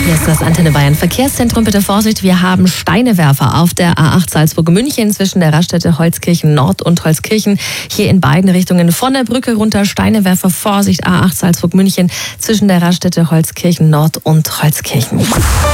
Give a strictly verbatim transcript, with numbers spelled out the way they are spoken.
Hier ist das Antenne Bayern Verkehrszentrum. Bitte Vorsicht, wir haben Steinewerfer auf der A acht Salzburg-München zwischen der Raststätte Holzkirchen Nord und Holzkirchen. Hier in beiden Richtungen von der Brücke runter Steinewerfer. Vorsicht, A acht Salzburg-München zwischen der Raststätte Holzkirchen Nord und Holzkirchen.